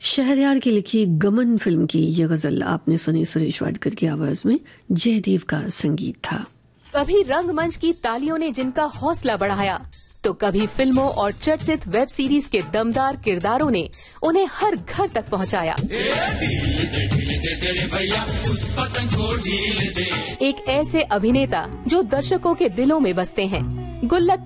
शहरयार की लिखी गमन फिल्म की ये गजल आपने सुनी सुरेश वाडकर की आवाज में। जयदेव का संगीत था। कभी रंगमंच की तालियों ने जिनका हौसला बढ़ाया, तो कभी फिल्मों और चर्चित वेब सीरीज के दमदार किरदारों ने उन्हें हर घर तक पहुंचाया। एक ऐसे अभिनेता जो दर्शकों के दिलों में बसते हैं। गुल्लक